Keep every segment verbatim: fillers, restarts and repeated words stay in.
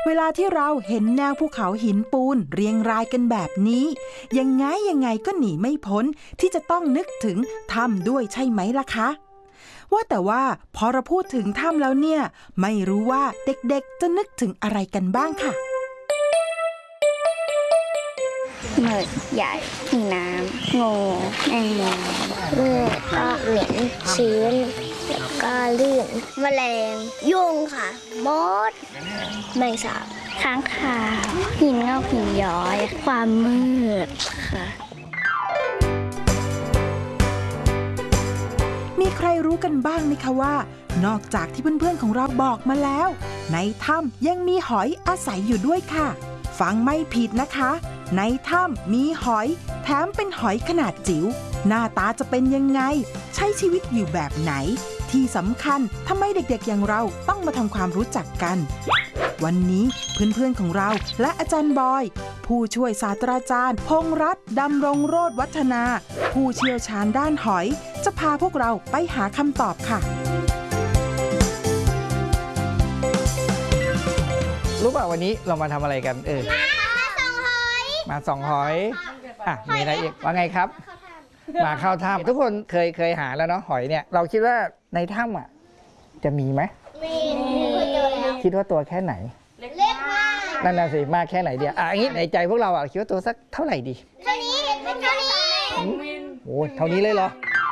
เวลาที่เราเห็นแนวภูเขาหินปูนเรียงรายกันแบบนี้ยังไงยังไงก็หนีไม่พ้นที่จะต้องนึกถึงถ้ำด้วยใช่ไหมล่ะคะว่าแต่ว่าพอเราพูดถึงถ้ำแล้วเนี่ยไม่รู้ว่าเด็กๆจะนึกถึงอะไรกันบ้างค่ะหมึกใหญ่มีน้ำงูแมงมุมเลือดก็เหม็นชื้นแล้วก็ลื่นแมลงยุงค่ะมดแมงสาบค้างคาวหินงอกหินย้อยความมืดค่ะมีใครรู้กันบ้างไหมคะว่านอกจากที่เพื่อนๆของเราบอกมาแล้วในถ้ำยังมีหอยอาศัยอยู่ด้วยค่ะฟังไม่ผิดนะคะในถ้ำมีหอยแถมเป็นหอยขนาดจิ๋วหน้าตาจะเป็นยังไงใช้ชีวิตอยู่แบบไหนที่สำคัญทำไมเด็กๆอย่างเราต้องมาทำความรู้จักกันวันนี้เพื่อนๆของเราและอาจารย์บอยผู้ช่วยศาสตราจารย์พงษ์รัตน์ดำรงโรจน์วัฒนาผู้เชี่ยวชาญด้านหอยจะพาพวกเราไปหาคำตอบค่ะรู้ป่ะวันนี้เรามาทำอะไรกันเออมาส่องหอยอ่ะมีอะไรอีกว่าไงครับมาเข้าถ้ำทุกคนเคยเคยหาแล้วเนาะหอยเนี่ยเราคิดว่าในถ้ำอ่ะจะมีไหมมีคิดว่าตัวแค่ไหนเล็กมากนั่นน่ะสิมากแค่ไหนเดียวอ่ะอย่างนี้ในใจพวกเราอ่ะคิดว่าตัวสักเท่าไหร่ดีเท่านี้เท่านี้โอ้เท่านี้เลยเหรอ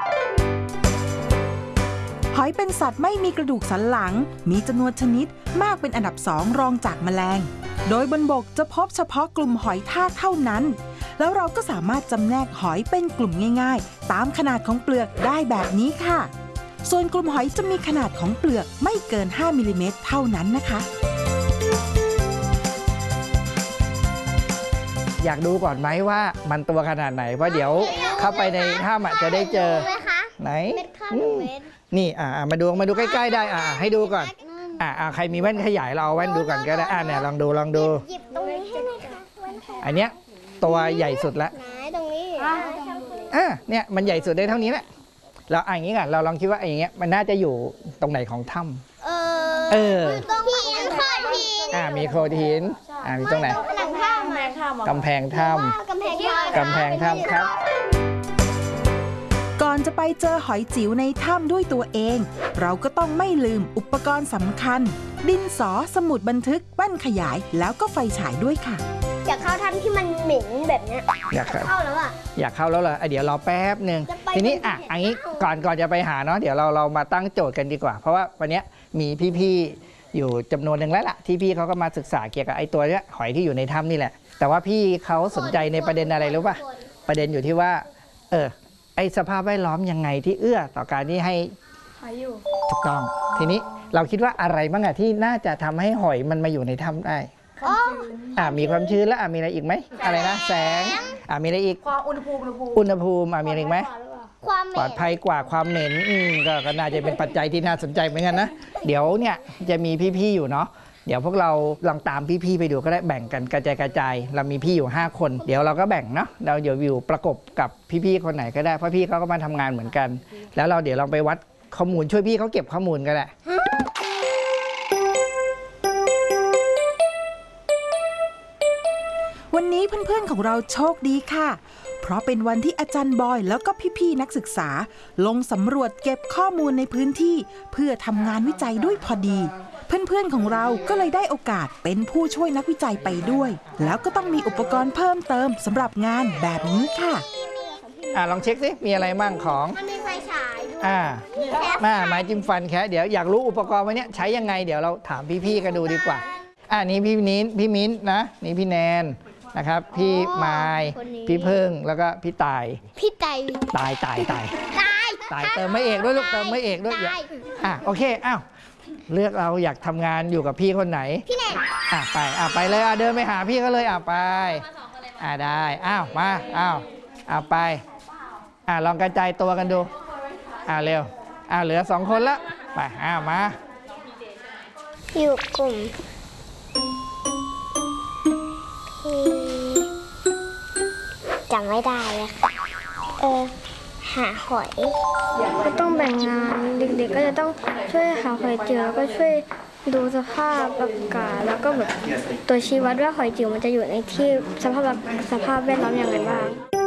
หอยเป็นสัตว์ไม่มีกระดูกสันหลังมีจำนวนชนิดมากเป็นอันดับสองรองจากแมลงโดยบนบกจะพบเฉพาะกลุ่มหอยทากเท่านั้นแล้วเราก็สามารถจำแนกหอยเป็นกลุ่มง่ายๆตามขนาดของเปลือกได้แบบนี้ค่ะส่วนกลุ่มหอยจะมีขนาดของเปลือกไม่เกินห้ามิลลิเมตรเท่านั้นนะคะอยากดูก่อนไหมว่ามันตัวขนาดไหนเพราะเดี๋ยวเข้าไปในถ้ำจะได้เจอไหนนี่อ่ามาดูมาดูใกล้ๆได้อ่าให้ดูก่อนอ่าใครมีแว่นขยายเราเอาแว่นดูก่อนก็ได้อ่าเนี่ยลองดูลองดูหยิบตรงนี้ให้หน่อยค่ะอันเนี้ยตัวใหญ่สุดแล้วตรงนี้อ่าเนี่ยมันใหญ่สุดได้เท่านี้แหละเราอ่านอย่างนี้ก่อนเราลองคิดว่าอย่างเงี้ยมันน่าจะอยู่ตรงไหนของถ้ำเออเออตรงหินโขดหินอ่ามีโขดหินอ่ามีตรงไหนกำแพงถ้ำกำแพงถ้ำกำแพงถ้ำครับก่อนจะไปเจอหอยจิ๋วในถ้ำด้วยตัวเองเราก็ต้องไม่ลืมอุปกรณ์สำคัญดินสอสมุดบันทึกแว่นขยายแล้วก็ไฟฉายด้วยค่ะอยากเข้าถ้ำที่มันเหม็นแบบนี้อยากเข้าแล้วอ่ะอยากเข้าแล้วเหรอเดี๋ยวรอแป๊บหนึ่งทีนี้อ่ะอันนี้ก่อนก่อนจะไปหาเนาะเดี๋ยวเราเรามาตั้งโจทย์กันดีกว่าเพราะว่าวันนี้มีพี่ๆอยู่จำนวนหนึ่งแล้วล่ะที่พี่เขาก็มาศึกษาเกี่ยวกับไอ้ตัวเนี้ยหอยที่อยู่ในถ้ำนี่แหละแต่ว่าพี่เขาสนใจในประเด็นอะไรรู้ป่ะประเด็นอยู่ที่ว่าเออไอ้สภาพแวดล้อมยังไงที่เอื้อต่อการที่ให้หอยอยู่ถูกต้องทีนี้เราคิดว่าอะไรบ้างอะที่น่าจะทำให้หอยมันมาอยู่ในถ้ำได้อ่ามีความชื้นแล้วอ่ามีอะไรอีกไหมอะไรนะแสงอ่ามีอะไรอีกความอุณหภูมิอุณหภูมิอ่ามีอะไรอีกไหมปลอดภัยกว่าความเหม็นอืมก็ก็น่าจะเป็นปัจจัยที่น่าสนใจเหมือนกันนะเดี๋ยวเนี่ยจะมีพี่ๆอยู่เนาะเดี๋ยวพวกเราลองตามพี่ๆไปดูก็ได้แบ่งกันกระจายกระจายเรามีพี่อยู่ห้าคนเดี๋ยวเราก็แบ่งเนาะเราเดี๋ยวอยู่ประกบกับพี่ๆคนไหนก็ได้เพราะพี่เขาก็มาทำงานเหมือนกันแล้วเราเดี๋ยวลองไปวัดข้อมูลช่วยพี่เขาเก็บข้อมูลก็ได้วันนี้เพื่อนๆของเราโชคดีค่ะเพราะเป็นวันที่อาจารย์บอยแล้วก็พี่ๆนักศึกษาลงสำรวจเก็บข้อมูลในพื้นที่เพื่อทำงานวิจัยด้วยพอดีเพื่อนๆของเราก็เลยได้โอกาสเป็นผู้ช่วยนักวิจัยไปด้วยแล้วก็ต้องมีอุปกรณ์เพิ่มเติมสำหรับงานแบบนี้ค่ะอ่าลองเช็คสิมีอะไรมั่งของมันมีไฟฉายด้วยอ่ามาไม้จิ้มฟันแค่เดี๋ยวอยากรู้อุปกรณ์วันนี้ใช้ยังไงเดี๋ยวเราถามพี่ๆกันดูดีกว่าอ่านี่พี่นิ้นพี่มิ้นนะนี่พี่แนนนะครับพี่ไม้พี่เพิ่งแล้วก็พี่ตายพี่ตายตายตายตายตายเติมไม่เอกด้วยลูกเติมไม่เอกด้วยอ่ะโอเคอ้าวเลือกเราอยากทำงานอยู่กับพี่คนไหนพี่แนนอ่ะไปอ่ะไปเลยอ่ะเดินไปหาพี่ก็เลยอ่ะไปอ่ะได้อ้าวมาอ้าวอ่ะไปอ่ะลองกระจายตัวกันดูอ่ะเร็วอ่ะเหลือสองคนละไปอ้าวมาอยู่กลุ่มจำไม่ได้เลยค่ะเออหาหอยก็ต้องแบ่งงานเด็กๆก็จะต้องช่วยหาหอยเจอก็ช่วยดูสภาพอากาศแล้วก็แบบตัวชี้วัดว่าหอยจิ๋วมันจะอยู่ในที่สภาพสภาพแวดล้อมอย่างไรบ้าง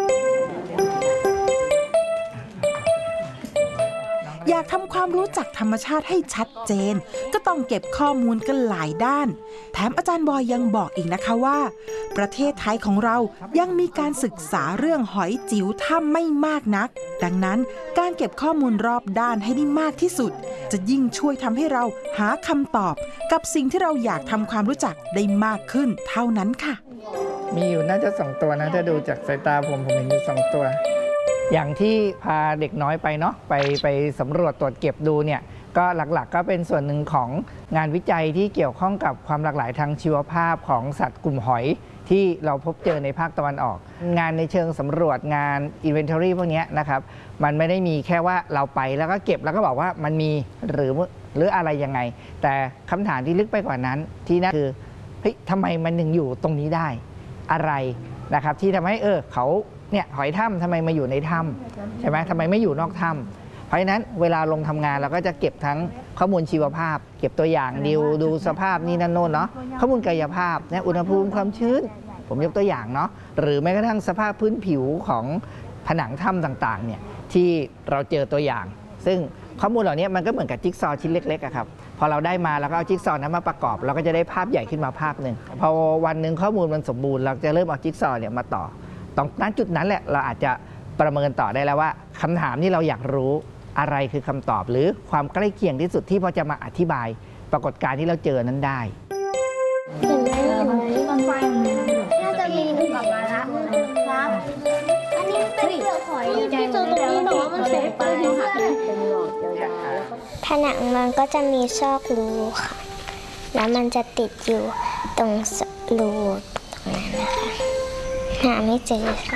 อยากทำความรู้จักธรรมชาติให้ชัดเจนก็ต้องเก็บข้อมูลกันหลายด้านแถมอาจารย์บอยยังบอกอีกนะคะว่าประเทศไทยของเรายังมีการศึกษาเรื่องหอยจิ๋วถ้ำไม่มากนักดังนั้นการเก็บข้อมูลรอบด้านให้ได้มากที่สุดจะยิ่งช่วยทำให้เราหาคำตอบกับสิ่งที่เราอยากทำความรู้จักได้มากขึ้นเท่านั้นค่ะมีอยู่น่าจะสองตัวนะถ้าดูจากสายตาผมผมเห็นอยู่สองตัวอย่างที่พาเด็กน้อยไปเนาะไปไปสำรวจตรวจเก็บดูเนี่ยก็หลักๆก็เป็นส่วนหนึ่งของงานวิจัยที่เกี่ยวข้องกับความหลากหลายทางชีวภาพของสัตว์กลุ่มหอยที่เราพบเจอในภาคตะวันออกงานในเชิงสำรวจงาน inventory พวกนี้นะครับมันไม่ได้มีแค่ว่าเราไปแล้วก็เก็บแล้วก็บอกว่ามันมีหรือหรืออะไรยังไงแต่คำถามที่ลึกไปกว่านั้นที่นั่นคือเฮ้ยทำไมมันถึงอยู่ตรงนี้ได้อะไรนะครับที่ทำให้เออเขาเนี่ยหอยถ้ำทำไมมาอยู่ในถ้ำใช่ไหมทำไมไม่อยู่นอกถ้ำเพราะฉะนั้นเวลาลงทำงานเราก็จะเก็บทั้งข้อมูลชีวภาพเก็บตัวอย่างดิวดูสภาพนี่นั่นโน่นเนาะข้อมูลกายภาพเนี่ยอุณหภูมิความชื้นผมยกตัวอย่างเนาะหรือแม้กระทั่งสภาพพื้นผิวของผนังถ้ำต่างๆเนี่ยที่เราเจอตัวอย่างซึ่งข้อมูลเหล่านี้มันก็เหมือนกับจิ๊กซอว์ชิ้นเล็กๆอะครับพอเราได้มาแล้วก็เอาจิ๊กซอว์นั้นมาประกอบเราก็จะได้ภาพใหญ่ขึ้นมาภาพหนึ่งพอวันหนึ่งข้อมูลมันสมบูรณ์เราจะเริ่มเอาจิ๊กซอว์เนี่ยมาต่อตรงนั้นจุดนั้นแหละเราอาจจะประเมินต่อได้แล้วว่าคำถามที่เราอยากรู้อะไรคือคำตอบหรือความใกล้เคียงที่สุดที่พอจะมาอธิบายปรากฏการณ์ที่เราเจอนั้นได้เห็นไหมต้นไฟน่าจะมีกลับมาละครับอันนี้เป็นเปลือกหอยที่เจอตรงนี้แต่ว่ามันเสียไปผนังมันก็จะมีซอกรูค่ะแล้วมันจะติดอยู่ตรงรูตรงนั้นนะคะหาไม่เจอค่ะ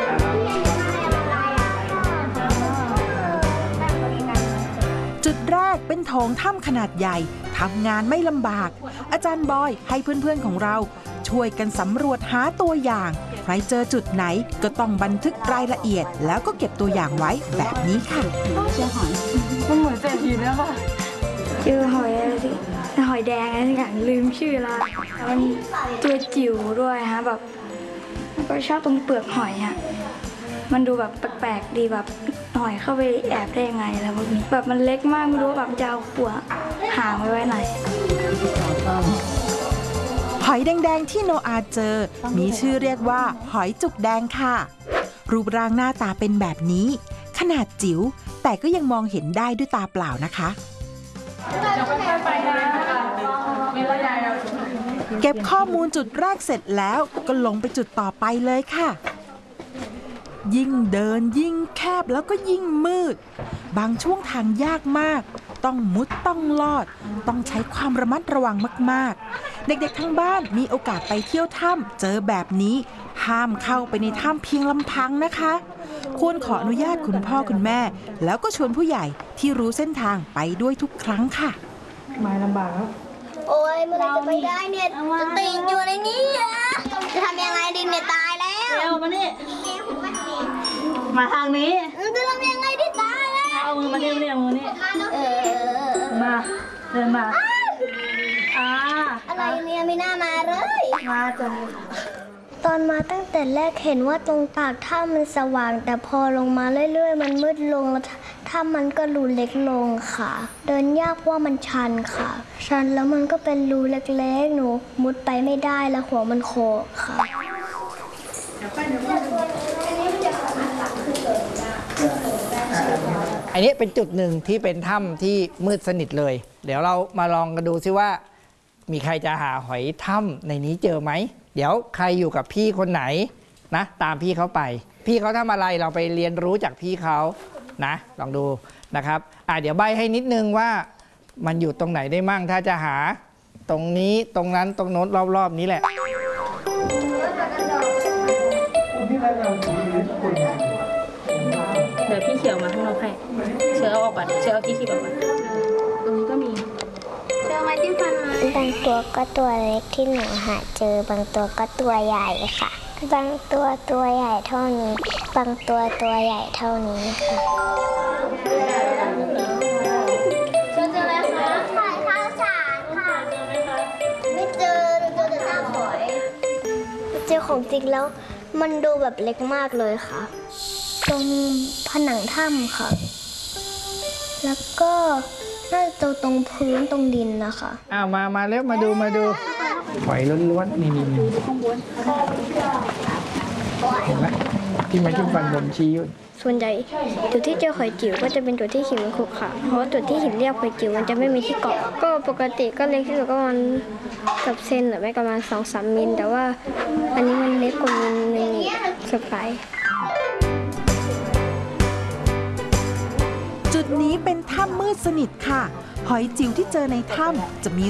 จุดแรกเป็นโถงถ้ำขนาดใหญ่ทำงานไม่ลำบากอาจารย์บอยให้เพื่อนๆของเราช่วยกันสำรวจหาตัวอย่างใครเจอจุดไหนก็ต้องบันทึกรายละเอียดแล้วก็เก็บตัวอย่างไว้แบบนี้ค่ะเจอหอยมันเหมือนเศรษฐีนะป่ะเจอหอยอะไรสิหอยแดงอะไรสักอย่างลืมชื่อละมันตัวจิ๋วด้วยฮะแบบก็ชอบตรงเปลือกหอยฮะมันดูแบบแปลกๆดีแบบหอยเข้าไปแอบได้ยังไงอะไรพวกนี้แบบมันเล็กมากไม่รู้ว่าแบบจะเอาหัวหางไว้ไว้ไหนหอยแดงๆที่โนอาเจอมีชื่อเรียกว่าหอยจุกแดงค่ะรูปร่างหน้าตาเป็นแบบนี้ขนาดจิ๋วแต่ก็ยังมองเห็นได้ด้วยตาเปล่านะคะเก็บข้อมูลจุดแรกเสร็จแล้วก็ลงไปจุดต่อไปเลยค่ะยิ่งเดินยิ่งแคบแล้วก็ยิ่งมืดบางช่วงทางยากมากต้องมุดต้องลอดต้องใช้ความระมัดระวังมากๆเด็กๆทั้งบ้านมีโอกาสไปเที่ยวถ้ำเจอแบบนี้ห้ามเข้าไปในถ้ำเพียงลำพังนะคะควรขออนุญาตคุณพ่อคุณแม่แล้วก็ชวนผู้ใหญ่ที่รู้เส้นทางไปด้วยทุกครั้งค่ะมาลำบากแล้วโอ้ยเมื่อไรจะไปได้เนี่ยจะติดอยู่ในนี้อะจะทำยังไงดินเนี่ยตายแล้วเร็วมานี่มาทางนี้จะทำยังไงดิตายแล้วเอามือมานี่มานี่เอามือนี่มาเดินมาอ่าอะไรเนี่ยไม่น่ามาเลยมาจนตอนมาตั้งแต่แรกเห็นว่าตรงปากถ้ำมันสว่างแต่พอลงมาเรื่อยๆมันมืดลงแล้วถ้ำมันก็รูเล็กลงค่ะเดินยากว่ามันชันค่ะชันแล้วมันก็เป็นรูเล็กๆหนูมุดไปไม่ได้แล้วหัวมันโขกค่ะอันนี้เป็นจุดหนึ่งที่เป็นถ้ำที่มืดสนิทเลยเดี๋ยวเรามาลองกันดูซิว่ามีใครจะหาหอยถ้ำในนี้เจอไหมเดี๋ยวใครอยู่กับพี่คนไหนนะตามพี่เขาไปพี่เขาทำอะไรเราไปเรียนรู้จากพี่เขานะลองดูนะครับอ่ะเดี๋ยวใบให้นิดนึงว่ามันอยู่ตรงไหนได้มั่งถ้าจะหาตรงนี้ตรงนั้นตรงโน้นรอบๆนี้แหละเดี๋ยวพี่เขียวมาให้เราให้เชื้อเอาออกก่อนเชื้อเอาที่ขีดออกก่อนตรงนี้ก็มีเชื้อไม้จิ้มฟันไหมบางตัวก็ตัวเล็กที่หนูหาเจอบางตัวก็ตัวใหญ่ค่ะบางตัวตัวใหญ่เท่านี้บางตัวตัวใหญ่เท่านี้ค่ะเชื้อเจออะไรคะถ่ายข้าวสารค่ะไม่เจอเจอแต่หน้าหอยเจอของจริงแล้วมันดูแบบเล็กมากเลยค่ะตรงผนังถ้ำค่ะแล้วก็น่าจะตรงพื้นตรงดินนะคะอ้าวมามาเร็วมาดูมาดูหอยล้วนๆนี่นี่นี่เห็นไหมที่ไม้จิ้มฟันบนชี้อยู่ส่วนใหญ่จุดที่เจอหอยจิ๋วก็จะเป็นจุดที่หินมันขรุขระเพราะว่าจุดที่หินเรียบหอยจิ๋วมันจะไม่มีที่เกาะก็ปกติก็เล็กที่สุดก็ประมาณกับเซนหรือไม่ประมาณสองสามมิลแต่ว่าอันนี้มันเล็กกว่ามิลนึงอีกเซอร์ไพรส์จุดนี้เป็นถ้ำมืดสนิทค่ะ หอยจิ๋วที่เจอในถ้ำจะมี